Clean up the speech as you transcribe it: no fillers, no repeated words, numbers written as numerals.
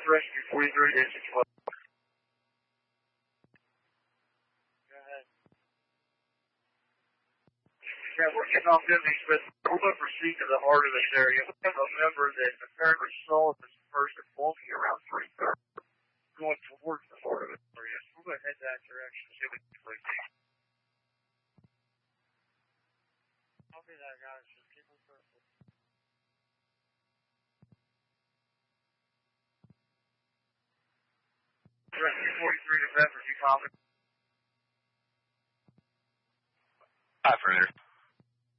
Rescue 43 to 12. Go ahead. Yeah, we're getting off Disney Smith. We're going to proceed to the heart of this area. We have a member that apparently saw this person walking around 3:30, going towards the heart of this area. So we're going to head that direction. See if we can place it. I'll be that guy. Just keep me posted. Rescue 43 to Bedford, you copy? Operator.